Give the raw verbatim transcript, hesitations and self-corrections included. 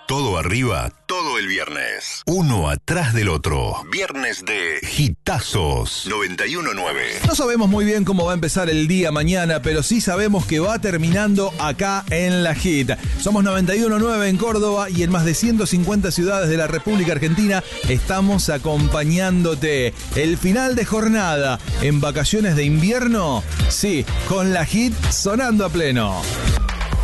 Todo arriba, todo el viernes. Uno atrás del otro. Viernes de Hitazos noventa y uno punto nueve. No sabemos muy bien cómo va a empezar el día mañana, pero sí sabemos que va terminando acá en la Hit. Somos noventa y uno punto nueve en Córdoba y en más de ciento cincuenta ciudades de la República Argentina estamos acompañándote. El final de jornada en vacaciones de invierno, sí, con la Hit sonando a pleno.